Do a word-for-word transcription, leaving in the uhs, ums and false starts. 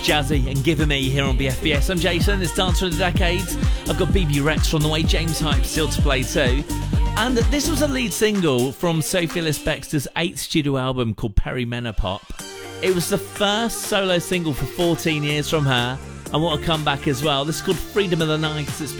Jazzy and Giving Me here on B F B S. I'm Jason, it's Dance for the Decades. I've got B B Rex from the way, James Hype still to play too. And this was a lead single from Sophie Ellis-Bextor's eighth studio album called Perimenopop. It was the first solo single for fourteen years from her, and what a comeback as well. This is called Freedom of the Night. It's